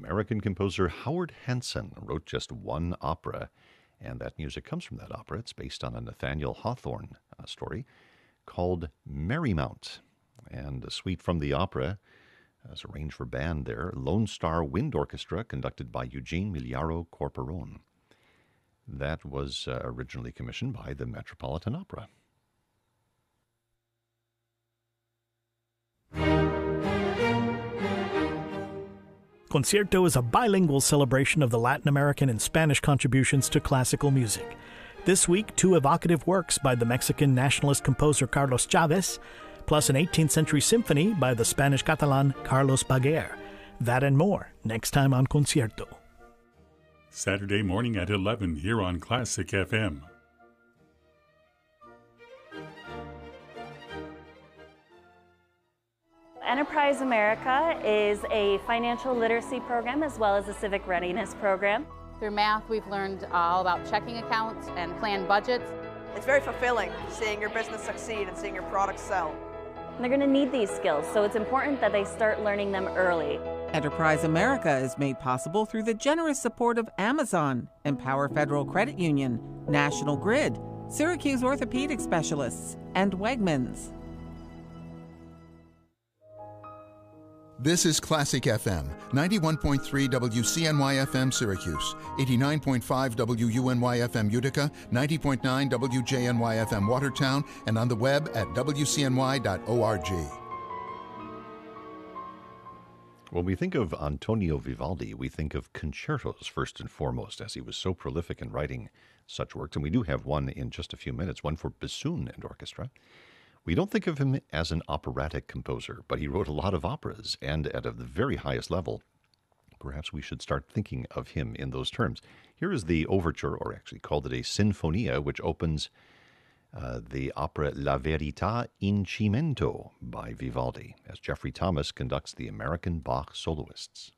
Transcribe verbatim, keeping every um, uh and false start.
American composer Howard Hanson wrote just one opera, and that music comes from that opera. It's based on a Nathaniel Hawthorne uh, story called Merrymount. And a suite from the opera is arranged for band there, Lone Star Wind Orchestra, conducted by Eugene Miliaro Corporon. That was uh, originally commissioned by the Metropolitan Opera. Concierto is a bilingual celebration of the Latin American and Spanish contributions to classical music. This week, two evocative works by the Mexican nationalist composer Carlos Chavez, plus an eighteenth century symphony by the Spanish Catalan Carlos Baguer. That and more, next time on Concierto. Saturday morning at eleven here on Classic F M. Enterprise America is a financial literacy program as well as a civic readiness program. Through math, we've learned all about checking accounts and planned budgets. It's very fulfilling seeing your business succeed and seeing your products sell. And they're going to need these skills, so it's important that they start learning them early. Enterprise America is made possible through the generous support of Amazon, Empower Federal Credit Union, National Grid, Syracuse Orthopedic Specialists, and Wegmans. This is Classic F M, ninety-one point three W C N Y F M Syracuse, eighty-nine point five W U N Y F M Utica, ninety point nine W J N Y F M Watertown, and on the web at W C N Y dot org. When we think of Antonio Vivaldi, we think of concertos first and foremost, as he was so prolific in writing such works. And we do have one in just a few minutes, one for bassoon and orchestra. We don't think of him as an operatic composer, but he wrote a lot of operas, and at a very highest level, perhaps we should start thinking of him in those terms. Here is the overture, or actually called it a sinfonia, which opens uh, the opera La Verità in Cimento by Vivaldi, as Jeffrey Thomas conducts the American Bach soloists.